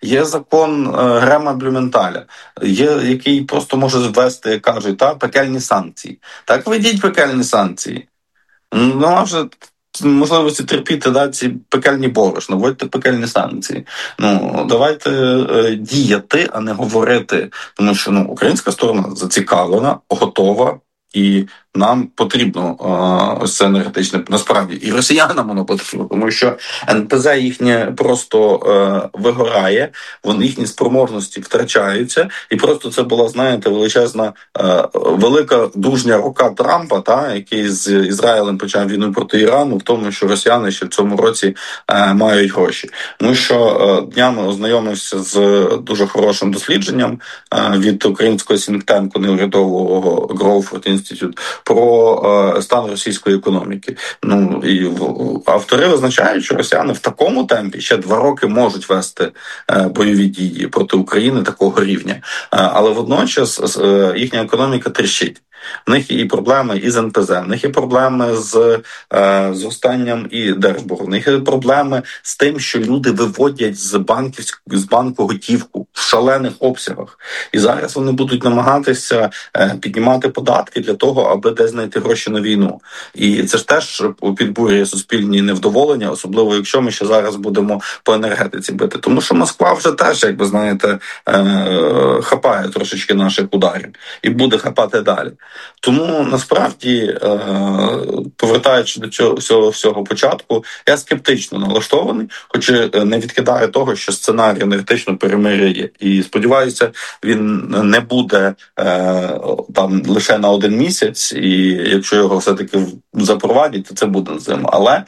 Є закон Грема Блюменталя, який просто може ввести, як кажуть, пекельні санкції. Так введіть пекельні санкції. Ну, вже можливості терпіти ці пекельні борошна, вводьте пекельні санкції. Давайте діяти, а не говорити. Тому що українська сторона зацікавлена, готова, і нам потрібно ось це енергетичне, насправді, і росіянам воно потрібно, тому що НПЗ їхнє просто вигорає, їхні спроможності втрачаються, і просто це була, знаєте, величезна, велика дружня рука Трампа, який з Ізраїлем почав війну проти Ірану, в тому, що росіяни ще в цьому році мають гроші. Тому що днями ознайомився з дуже хорошим дослідженням від українського сінктенку неурядового Growth Institute про стан російської економіки. І автори визначають, що росіяни в такому темпі ще 2 роки можуть вести бойові дії проти України такого рівня. Але водночас їхня економіка тріщить. В них є і проблеми із НПЗ, в них є проблеми з зростанням і держборгу, в них є проблеми з тим, що люди виводять з банку готівку в шалених обсягах. І зараз вони будуть намагатися піднімати податки для того, аби десь знайти гроші на війну. І це ж теж підбурює суспільні невдоволення, особливо якщо ми ще зараз будемо по енергетиці бити. Тому що Москва вже теж, як ви знаєте, хапає трошечки наших ударів і буде хапати далі. Тому, насправді, повертаючи до всього початку, я скептично налаштований, хоч не відкидаю того, що сценарій енергетичного перемир'я є. І, сподіваюся, він не буде там лише на 1 місяць, і якщо його все-таки запровадять, то це буде зима. Але,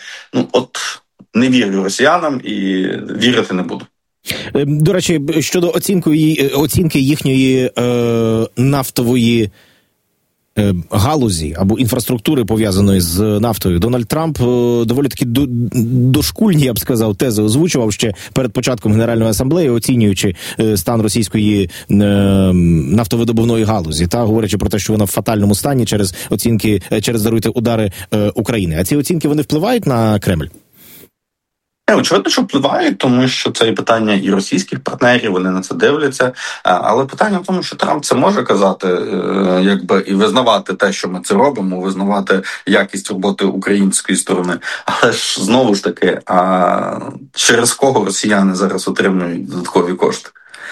не вірю росіянам і вірити не буду. До речі, щодо оцінки їхньої нафтової галузі або інфраструктури, пов'язаної з нафтою, Дональд Трамп доволі таки дошкульні, я б сказав, тези озвучував ще перед початком Генеральної асамблеї, оцінюючи стан російської нафтовидобувної галузі, говорячи про те, що вона в фатальному стані через удари України. А ці оцінки, вони впливають на Кремль? Очевидно, що впливають, тому що це і питання і російських партнерів, вони на це дивляться. Але питання в тому, що Трамп це може казати, і визнавати те, що ми це робимо, визнавати якість роботи української сторони. Але ж, знову ж таки, через кого росіяни зараз отримують додаткові кошти?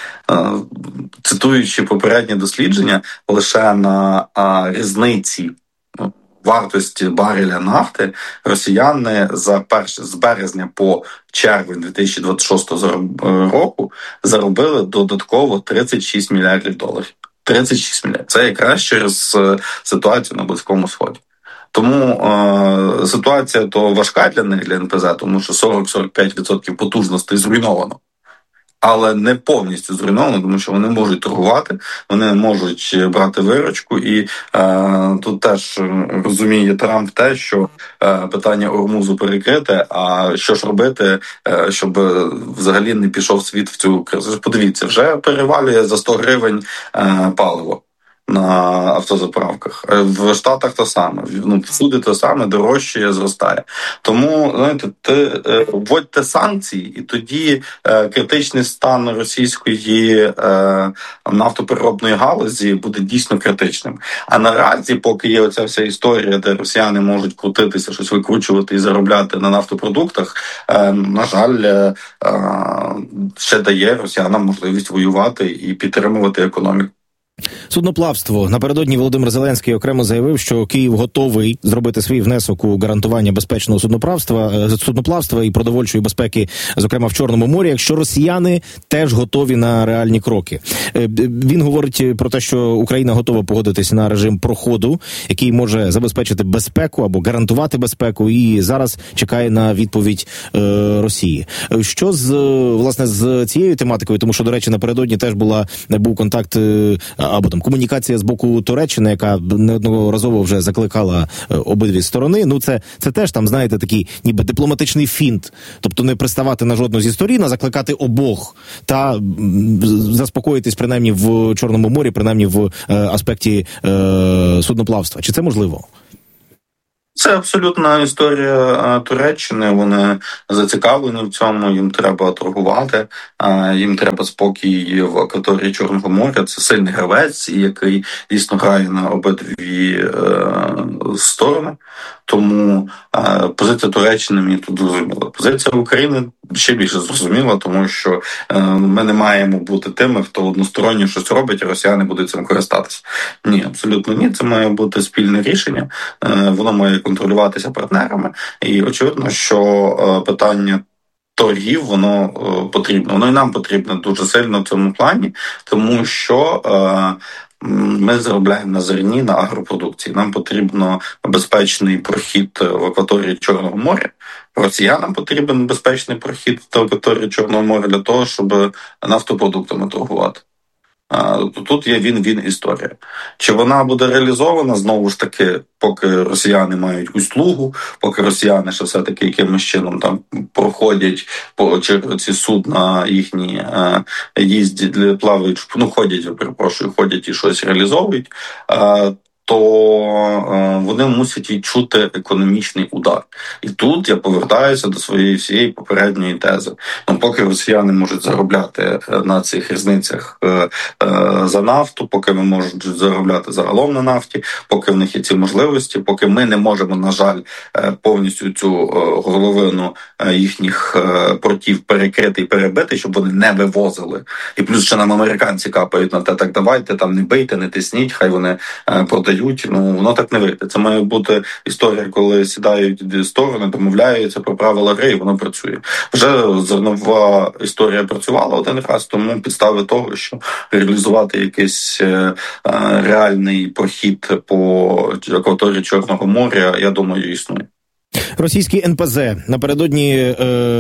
Цитуючи попередні дослідження, лише на різниці вартості бареля нафти росіяни з березня по червень 2026 року заробили додатково $36 мільярдів. 36 мільярдів. Це якраз через ситуацію на Близькому Сході. Тому ситуація то важка для них, для НПЗ, тому що 40-45% потужностей зруйновано. Але не повністю зруйновано, тому що вони можуть торгувати, вони можуть брати виручку, і тут теж розуміє Трамп те, що питання Ормузу перекрите, а що ж робити, щоб взагалі не пішов світ в цю кризу. Подивіться, вже перевалює за 100 гривень паливо на автозаправках. В Штатах то саме. Всюди то саме, дорожчає, зростає. Тому, знаєте, вводьте санкції, і тоді критичний стан російської нафтопереробної галузі буде дійсно критичним. А наразі, поки є оця вся історія, де росіяни можуть крутитися, щось викручувати і заробляти на нафтопродуктах, на жаль, ще дає росіянам можливість воювати і підтримувати економіку. Судноплавство. Напередодні Володимир Зеленський окремо заявив, що Київ готовий зробити свій внесок у гарантування безпечного судноплавства і продовольчої безпеки, зокрема в Чорному морі, якщо росіяни теж готові на реальні кроки. Він говорить про те, що Україна готова погодитись на режим проходу, який може забезпечити безпеку або гарантувати безпеку, і зараз чекає на відповідь Росії. Що з цією тематикою, тому що, до речі, напередодні теж був контакт або там комунікація з боку Туреччини, яка неодноразово вже закликала обидві сторони. Це теж там, знаєте, такий ніби дипломатичний фінт. Тобто не приставати на жодну зі сторін, а закликати обох та заспокоїтись принаймні в Чорному морі, принаймні в аспекті судноплавства. Чи це можливо? Це абсолютна історія Туреччини. Вони зацікавлені в цьому. Їм треба торгувати, їм треба спокій в акваторії Чорного моря. Це сильний гравець, який дійсно грає на обидві сторони. Тому позиція Туреччини мені тут зрозуміла. Позиція України ще більше зрозуміла, тому що ми не маємо бути тими, хто односторонньо щось робить, а росіяни будуть цим користатися. Ні, абсолютно ні. Це має бути спільне рішення. Воно має контролюватися партнерами. І очевидно, що питання торгів, воно потрібно. Воно і нам потрібно дуже сильно в цьому плані, тому що ми заробляємо на зерні, на агропродукції. Нам потрібно безпечний прохід в акваторії Чорного моря. Росіянам потрібен безпечний прохід в акваторії Чорного моря для того, щоб нафтопродуктами торгувати. Тут є він історія. Чи вона буде реалізована, знову ж таки, поки росіяни мають услугу, поки росіяни ще все-таки якимось чином там проходять через ці судна їхні, їздять, плавають, ходять і щось реалізовують, то вони мусять відчути економічний удар. І тут я повертаюся до своєї всієї попередньої тези. Поки росіяни можуть заробляти на цих різницях за нафту, поки ми можуть заробляти загалом на нафті, поки в них є ці можливості, поки ми не можемо, на жаль, повністю цю горловину їхніх портів перекрити і перебити, щоб вони не вивозили. І плюс ще нам американці капають на те, так давайте, там не бийте, не тисніть, хай вони продають. Воно так не вийде. Це має бути історія, коли сідають сторони, домовляються про правила гри, і воно працює. Вже зернова історія працювала один раз, тому підстави того, що реалізувати якийсь реальний прохід по акваторії Чорного моря, я думаю, існує. Російський НПЗ. Напередодні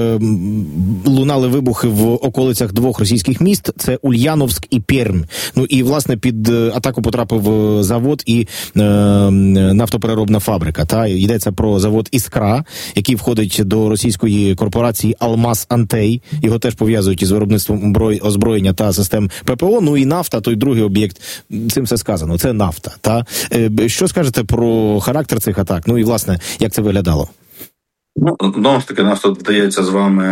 лунали вибухи в околицях двох російських міст. Це Ульяновськ і Пермь. І, власне, під атаку потрапив завод і нафтопереробна фабрика. Йдеться про завод «Іскра», який входить до російської корпорації «Алмаз Антей». Його теж пов'язують із виробництвом озброєння та систем ППО. І нафта, той другий об'єкт, цим все сказано. Це нафта. Що скажете про характер цих атак? І, власне, як це виглядало? Знову ж таки, нас тут вдається з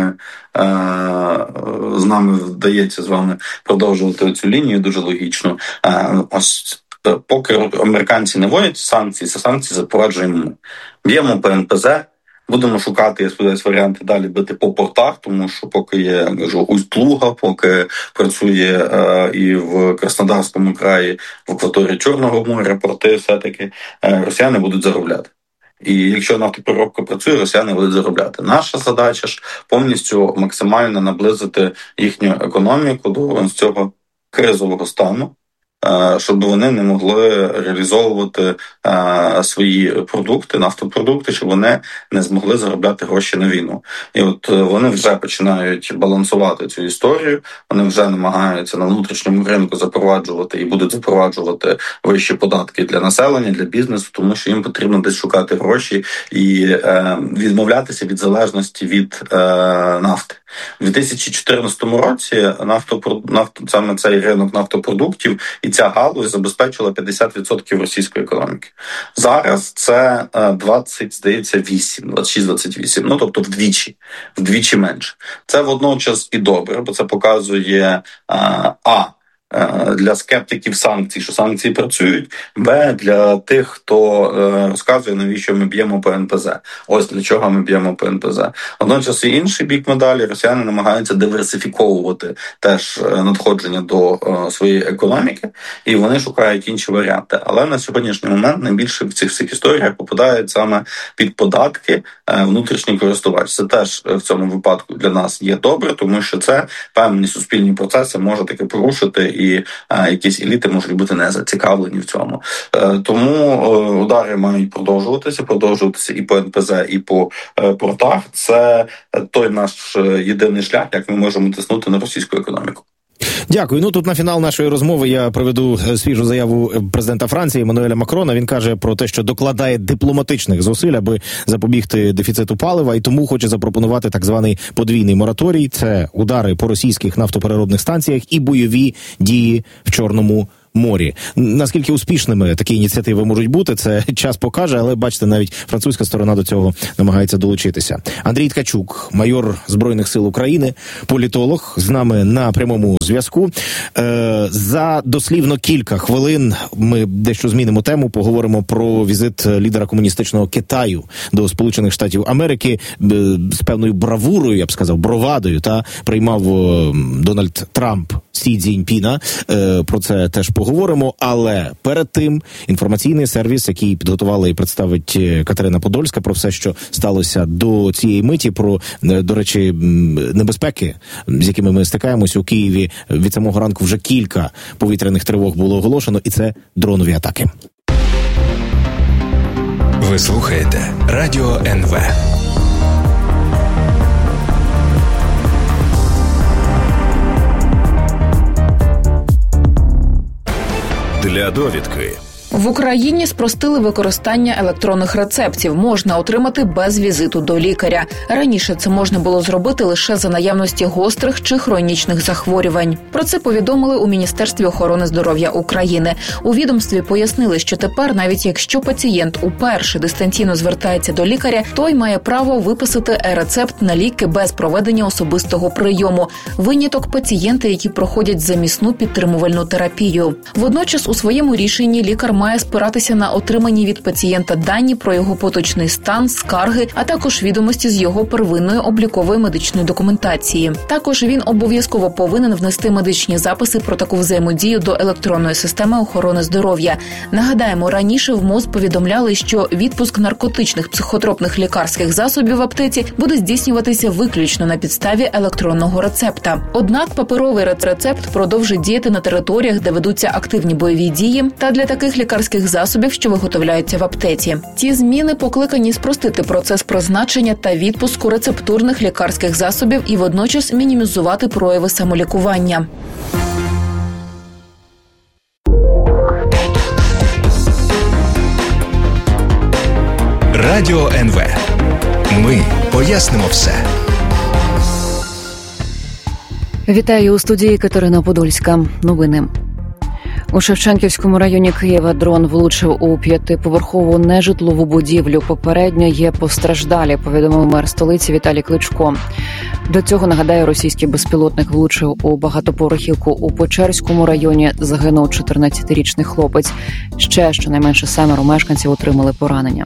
нами вдається з вами продовжувати цю лінію дуже логічно. Поки американці не вводять санкції запроваджуємо ми. Б'ємо по НПЗ, будемо шукати, я сподіваюся, варіанти далі бити по портах, тому що поки є Усть-Луга, поки працює і в Краснодарському краї, в акваторії Чорного моря порти, все-таки росіяни будуть заробляти. І якщо нафтопереробка працює, росіяни будуть заробляти. Наша задача ж повністю максимально наблизити їхню економіку до цього кризового стану, щоб вони не могли реалізовувати свої продукти, нафтопродукти, щоб вони не змогли заробляти гроші на війну. І от вони вже починають балансувати цю історію, вони вже намагаються на внутрішньому ринку запроваджувати і будуть запроваджувати вищі податки для населення, для бізнесу, тому що їм потрібно десь шукати гроші і відмовлятися від залежності від нафти. У 2014 році саме цей ринок нафтопродуктів і ця галузь забезпечила 50% російської економіки. Зараз це 26-28, тобто вдвічі менше. Це водночас і добре, бо це показує для скептиків санкцій, що санкції працюють, б, для тих, хто розказує, навіщо ми б'ємо по НПЗ. Ось для чого ми б'ємо по НПЗ. Водночас і інший бік медалі, росіяни намагаються диверсифіковувати теж надходження до своєї економіки, і вони шукають інші варіанти. Але на сьогоднішній момент найбільше в цих всіх історіях попадають саме під податки внутрішній користувач. Це теж в цьому випадку для нас є добре, тому що це певні суспільні процеси може таки порушити, і якісь еліти можуть бути не зацікавлені в цьому. Тому удари мають продовжуватися і по НПЗ, і по портах. Це той наш єдиний шлях, як ми можемо тиснути на російську економіку. Дякую. Тут на фінал нашої розмови я приведу свіжу заяву президента Франції Еммануеля Макрона. Він каже про те, що докладає дипломатичних зусиль, аби запобігти дефіциту палива, і тому хоче запропонувати так званий подвійний мораторій. Це удари по російських нафтопереробних станціях і бойові дії в Чорному морі. Наскільки успішними такі ініціативи можуть бути, це час покаже, але бачите, навіть французька сторона до цього намагається долучитися. Андрій Ткачук, майор Збройних сил України, політолог, з нами на прямому зв'язку. За дослівно кілька хвилин ми дещо змінимо тему, поговоримо про візит лідера комуністичного Китаю до Сполучених Штатів Америки. З певною бравурою, я б сказав, бровадою, приймав Дональд Трамп Сі Цзіньпіна. Про це теж поговоримо, але перед тим інформаційний сервіс, який підготувала і представить Катерина Подольська, про все, що сталося до цієї миті, про, до речі, небезпеки, з якими ми стикаємось у Києві. Від самого ранку вже кілька повітряних тривог було оголошено, і це дронові атаки. Ви слухаєте Радіо НВ. Для довідки. В Україні спростили використання електронних рецептів. Можна отримати без візиту до лікаря. Раніше це можна було зробити лише за наявності гострих чи хронічних захворювань. Про це повідомили у Міністерстві охорони здоров'я України. У відомстві пояснили, що тепер, навіть якщо пацієнт уперше дистанційно звертається до лікаря, той має право виписати е-рецепт на ліки без проведення особистого прийому. Виняток – пацієнти, які проходять замісну підтримувальну терапію. Водночас у своєму рішенні лікар має спиратися на отримані від пацієнта дані про його поточний стан, скарги, а також відомості з його первинної облікової медичної документації. Також він обов'язково повинен внести медичні записи про таку взаємодію до електронної системи охорони здоров'я. Нагадаємо, раніше в МОЗ повідомляли, що відпуск наркотичних психотропних лікарських засобів в аптеці буде здійснюватися виключно на підставі електронного рецепта. Однак паперовий рецепт продовжить діяти на територіях, де ведуться активні бойові дії, та для таких лікарських засобів, що виготовляються в аптеці. Ці зміни покликані спростити процес призначення та відпуску рецептурних лікарських засобів і водночас мінімізувати прояви самолікування. Радіо НВ. Ми пояснимо все. Вітаю у студії Катерина Подольська. Новини. У Шевченківському районі Києва дрон влучив у 5-поверхову нежитлову будівлю. Попередньо є постраждалі, повідомив мер столиці Віталій Кличко. До цього, нагадаю, російський безпілотник влучив у багатоповерхівку у Печерському районі. Загинув 14-річний хлопець. Ще щонайменше 7 мешканців отримали поранення.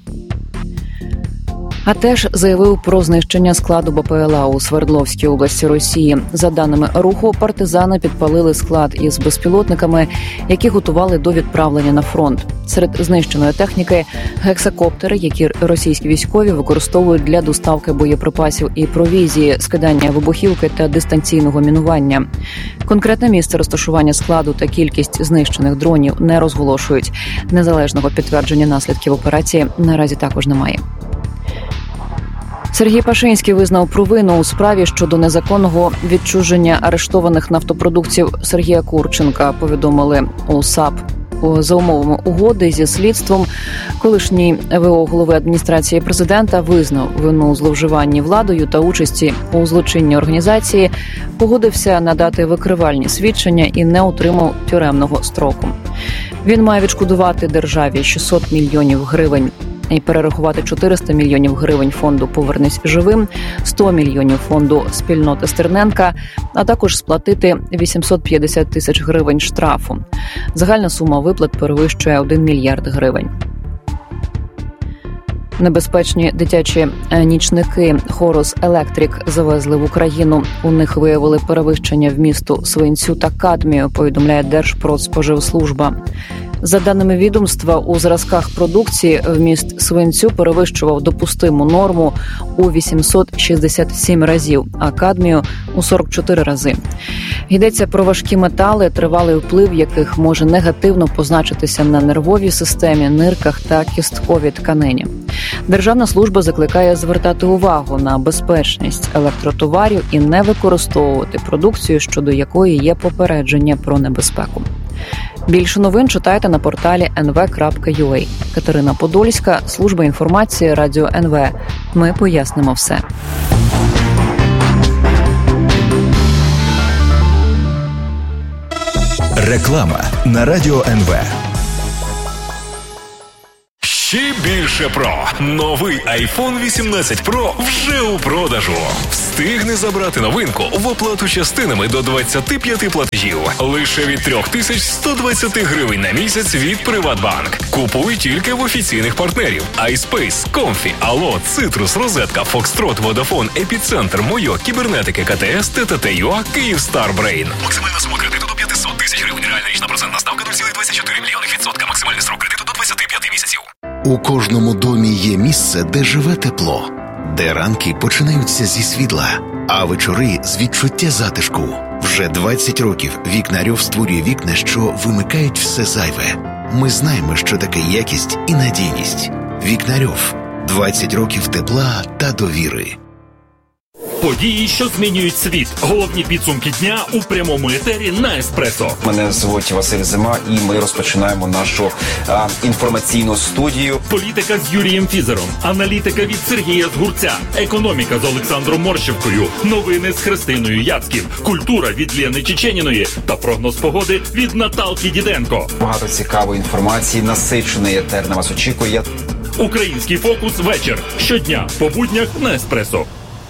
А теж заявив про знищення складу БПЛА у Свердловській області Росії. За даними руху, партизани підпалили склад із безпілотниками, які готували до відправлення на фронт. Серед знищеної техніки – гексакоптери, які російські військові використовують для доставки боєприпасів і провізії, скидання вибухівки та дистанційного мінування. Конкретне місце розташування складу та кількість знищених дронів не розголошують. Незалежного підтвердження наслідків операції наразі також немає. Сергій Пашинський визнав провину у справі щодо незаконного відчуження арештованих нафтопродуктів Сергія Курченка, повідомили у САП. За умовами угоди зі слідством, колишній ВО голови адміністрації президента визнав вину у зловживанні владою та участі у злочинній організації, погодився надати викривальні свідчення і не отримав тюремного строку. Він має відшкодувати державі 600 мільйонів гривень. І перерахувати 400 мільйонів гривень фонду «Повернись живим», 100 мільйонів фонду спільноти Стерненка, а також сплатити 850 тисяч гривень штрафу. Загальна сума виплат перевищує 1 мільярд гривень. Небезпечні дитячі нічники «Хорус Електрик» завезли в Україну. У них виявили перевищення вмісту свинцю та кадмію, повідомляє Держпродспоживслужба. За даними відомства, у зразках продукції вміст свинцю перевищував допустиму норму у 867 разів, а кадмію – у 44 рази. Йдеться про важкі метали, тривалий вплив яких може негативно позначитися на нервовій системі, нирках та кістковій тканині. Державна служба закликає звертати увагу на безпечність електротоварів і не використовувати продукцію, щодо якої є попередження про небезпеку. Більше новин читайте на порталі nv.ua. Катерина Подольська, служба інформації Радіо НВ. Ми пояснимо все. Реклама на Радіо НВ. Ще більше про. Новий iPhone 18 Pro вже у продажу. Встигни забрати новинку в оплату частинами до 25 платежів. Лише від 3120 гривень на місяць від Приватбанк. Купуй тільки в офіційних партнерів. iSpace, Comfy, Allo, Citrus, Розетка, Foxtrot, Vodafone, Епіцентр, Мойо, Кібернетики, КТС, ТТТ.ЮА, Київстар Брейн. Максимальна сума кредиту до 500 тисяч гривень. Реальна річна процентна ставка 0,24 мільйонів %. Максимальний строк кредиту до 25 місяців. У кожному домі є місце, де живе тепло, де ранки починаються зі світла, а вечори з відчуття затишку. Вже 20 років Вікнарьов створює вікна, що вимикають все зайве. Ми знаємо, що таке якість і надійність. Вікнарьов. 20 років тепла та довіри. Події, що змінюють світ. Головні підсумки дня у прямому етері на Еспресо. Мене звуть Василь Зима, і ми розпочинаємо нашу інформаційну студію. Політика з Юрієм Фізером, аналітика від Сергія Згурця, економіка з Олександром Морщевкою, новини з Христиною Яцьків, культура від Лєни Чеченіної та прогноз погоди від Наталки Діденко. Багато цікавої інформації, насичений етер на вас очікує. Український фокус вечір. Щодня по буднях на Еспресо.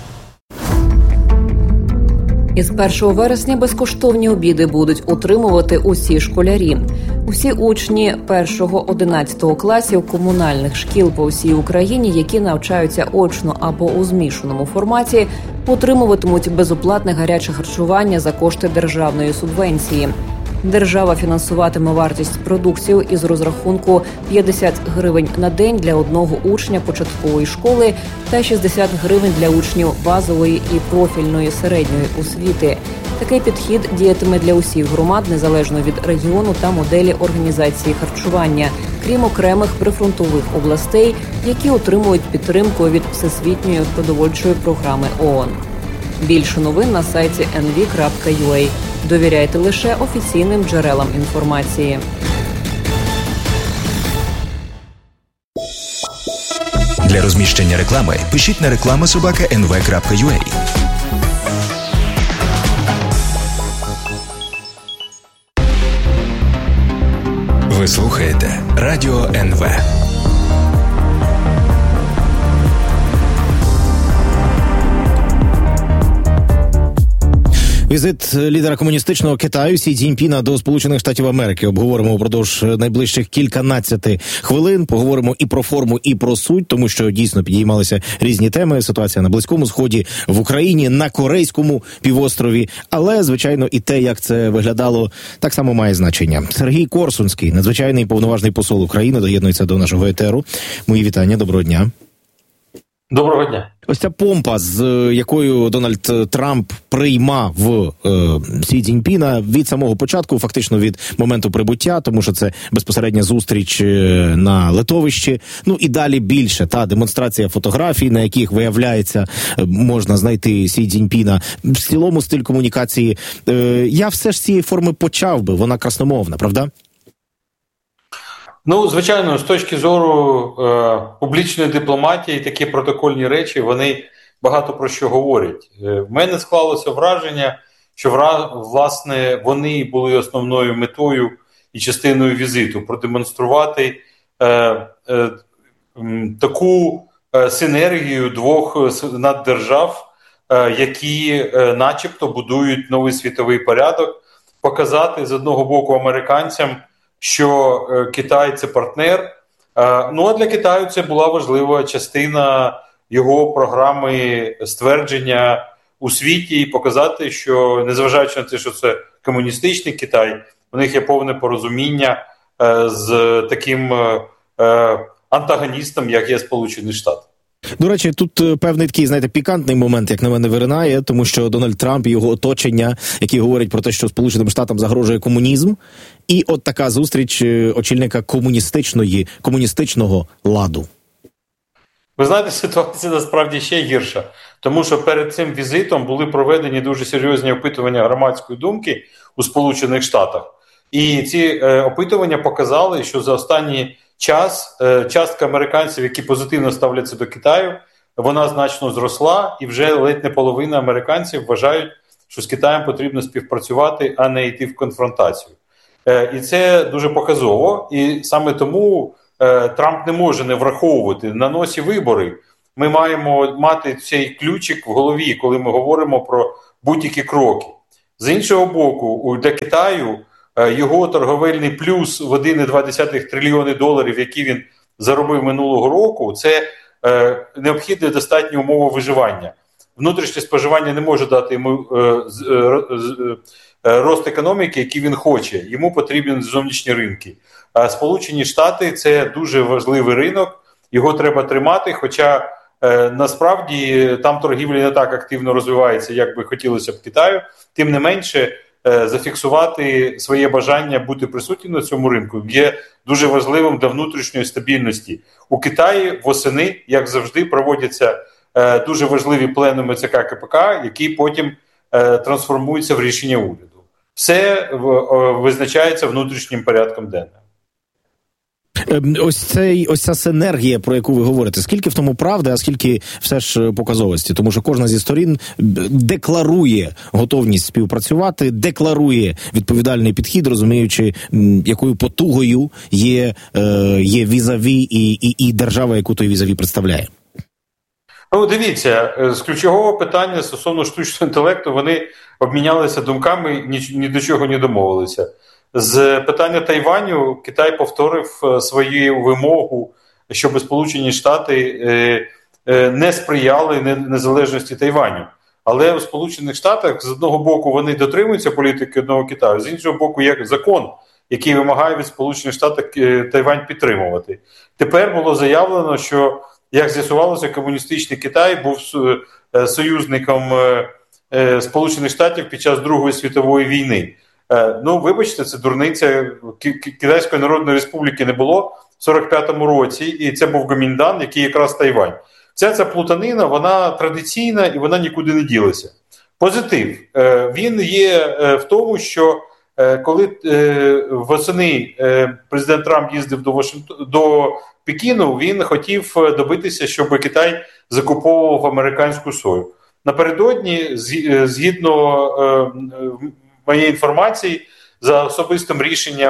Із 1 вересня безкоштовні обіди будуть отримувати усі школярі. Усі учні 1-11 класів комунальних шкіл по всій Україні, які навчаються очно або у змішаному форматі, отримуватимуть безоплатне гаряче харчування за кошти державної субвенції. Держава фінансуватиме вартість продуктів із розрахунку 50 гривень на день для одного учня початкової школи та 60 гривень для учнів базової і профільної середньої освіти. Такий підхід діятиме для усіх громад, незалежно від регіону та моделі організації харчування, крім окремих прифронтових областей, які отримують підтримку від Всесвітньої продовольчої програми ООН. Більше новин на сайті nv.ua. Довіряйте лише офіційним джерелам інформації. Для розміщення реклами пишіть на reklama@nv.ua. Ви слухаєте Радіо НВ. Візит лідера комуністичного Китаю Сі Цзіньпіна до Сполучених Штатів Америки обговоримо впродовж найближчих кільканадцяти хвилин. Поговоримо і про форму, і про суть, тому що дійсно підіймалися різні теми. Ситуація на Близькому Сході, в Україні, на Корейському півострові. Але, звичайно, і те, як це виглядало, так само має значення. Сергій Корсунський, надзвичайний повноважний посол України, доєднується до нашого етеру. Мої вітання, доброго дня. Доброго дня. Ось ця помпа, з якою Дональд Трамп приймав Сі Цзіньпіна від самого початку, фактично від моменту прибуття, тому що це безпосередня зустріч на литовищі. Ну і далі більше, демонстрація фотографій, на яких, виявляється, можна знайти Сі Цзіньпіна. В цілому стиль комунікації. Я все ж з цієї форми почав би, вона красномовна, правда? Ну, звичайно, з точки зору публічної дипломатії, такі протокольні речі, вони багато про що говорять. В мене склалося враження, що, власне, вони були основною метою і частиною візиту – продемонструвати таку синергію двох наддержав, які начебто будують новий світовий порядок, показати з одного боку американцям, що Китай – це партнер. Ну, а для Китаю це була важлива частина його програми ствердження у світі і показати, що, незважаючи на те, що це комуністичний Китай, у них є повне порозуміння з таким антагоністом, як є Сполучені Штати. До речі, тут певний такий, знаєте, пікантний момент, як на мене, виринає, тому що Дональд Трамп і його оточення, які говорять про те, що Сполученим Штатам загрожує комунізм, і от така зустріч очільника комуністичного ладу. Ви знаєте, ситуація насправді ще гірша, тому що перед цим візитом були проведені дуже серйозні опитування громадської думки у Сполучених Штатах. І ці опитування показали, що за останній час частка американців, які позитивно ставляться до Китаю, вона значно зросла, і вже ледь не половина американців вважають, що з Китаєм потрібно співпрацювати, а не йти в конфронтацію. І це дуже показово. І саме тому Трамп не може не враховувати на носі вибори. Ми маємо мати цей ключик в голові, коли ми говоримо про будь-які кроки. З іншого боку, для Китаю його торговельний плюс в 1,2 трильйони доларів, які він заробив минулого року, це необхідна достатня умова виживання. Внутрішнє споживання не може дати йому рост економіки, який він хоче. Йому потрібні зовнішні ринки. А Сполучені Штати – це дуже важливий ринок, його треба тримати, хоча насправді там торгівля не так активно розвивається, як би хотілося б Китаю. Тим не менше, зафіксувати своє бажання бути присутнім на цьому ринку є дуже важливим для внутрішньої стабільності. У Китаї восени, як завжди, проводяться дуже важливі пленуми ЦК КПК, які потім трансформуються в рішення уряду. Все визначається внутрішнім порядком денним. Ось ця синергія, про яку ви говорите, скільки в тому правди, а скільки все ж показовості? Тому що кожна зі сторін декларує готовність співпрацювати, декларує відповідальний підхід, розуміючи, якою потугою є візаві і держава, яку той візаві представляє. Ну, дивіться, з ключового питання стосовно штучного інтелекту вони обмінялися думками, ні до чого не домовилися. З питання Тайваню Китай повторив свою вимогу, щоб Сполучені Штати не сприяли незалежності Тайваню. Але у Сполучених Штатах з одного боку вони дотримуються політики одного Китаю, з іншого боку є закон, який вимагає від Сполучених Штатів Тайвань підтримувати. Тепер було заявлено, що, як з'ясувалося, комуністичний Китай був союзником Сполучених Штатів під час Другої світової війни. Ну, вибачте, це дурниця. Китайської Народної Республіки не було в 45-му році, і це був Гоміндан, який якраз Тайвань. Вся ця плутанина, вона традиційна і вона нікуди не ділася. Позитив. Він є в тому, що коли восени президент Трамп їздив до Пекіну, він хотів добитися, щоб Китай закуповував американську сою. Напередодні, згідно моєї інформації, за особистим рішенням